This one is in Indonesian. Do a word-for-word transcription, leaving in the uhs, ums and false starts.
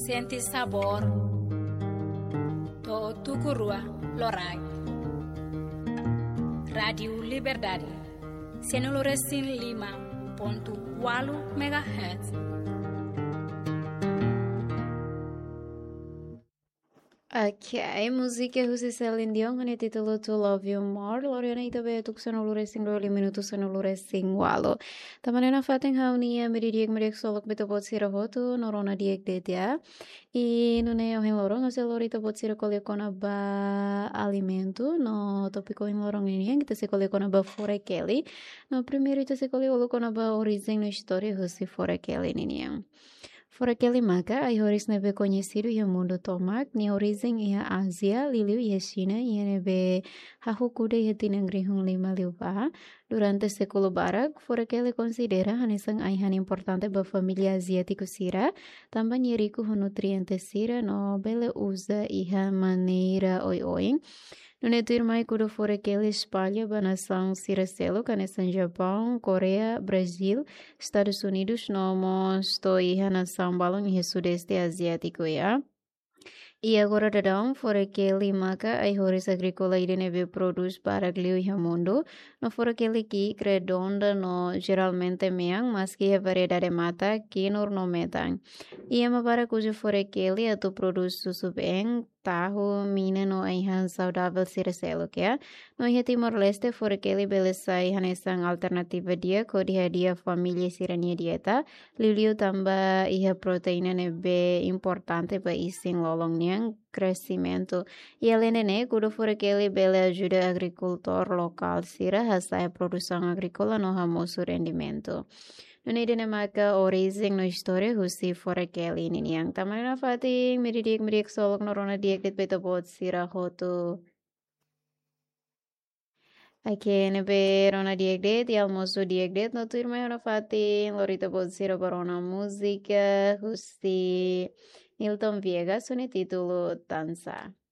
senti sabor to tukurua lorai. Radio Liberdade Senoloresin lima ponto walu megahertz. Ok, música José Celine Dion com o título To Love You More. Loriana ita be tuk sanolure sing roli minuto sanolure sing walo. Tamanena fating haunia meridiek meriek solok beto bot sira hotu norona diek dedia. E nune ohin lorong ase lori to bot sira kolio kona ba alimento no topiko hin lorong ini yang kita se kolio kona ba fore keli. No primeiro ita se kolio olo kona ba origem no história José fore keli ini yang. Fora aquele maca, a horis neve conhecido e o mundo tomak, ni origem e a Ásia, liliu e a China, e neve hahukude e tinangrihung lima liupa. Durante século barak, fora aquele considera hanisang aihan importante ba família asiático sira, também rico com nutrientes sira, no bele usa e a maneira oi oi. No neturmai kudo fora aquele espalha ba nação siracelo, caneção Japão, Coreia, Brasil, Estados Unidos, nomos to iha nação balon e sudeste asiático ya. E agora dadão fora aquele maca ai horis agrícola e neve produz para glio e mundo, no fora aquele que redonda no geralmente meang, mas que a variedade mata que no metan. E ama para cujo fora aquele atu produz susu bem, tahu, mina no aihan saudável siracelo que é. No iha Timor-Leste fora aquele beleza aihan esang alternativa dia, kodiha dia família sirania dieta, liliu tamba iha proteína nebe importante para ising lolong niang crescimento. E além de né, kudo fora aquele bele ajuda agricultor local sira hasta a produção agrícola no ramoso rendimento. Nune dina maka origem no história husi fora aquele niniang tamanina fating meridik meridik solok norona diek dit beta bot sira hotu. Ake nebe rona diek dit e almoço diek dit no tu irmã rona fating lorita bot sira barona música husi Nilton Viegas, sono título Dança.